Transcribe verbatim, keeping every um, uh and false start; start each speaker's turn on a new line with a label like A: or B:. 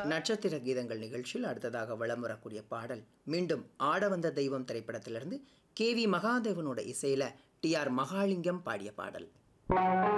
A: நட்சத்திர கீதங்கள் நிகழ்ச்சியில் அடுத்ததாக வலம் வரக்கூடிய பாடல் மீண்டும் ஆட வந்த தெய்வம் திரைப்படத்திலிருந்து கே வி மகாதேவனோட இசையில டி ஆர் மகாலிங்கம் பாடிய பாடல்.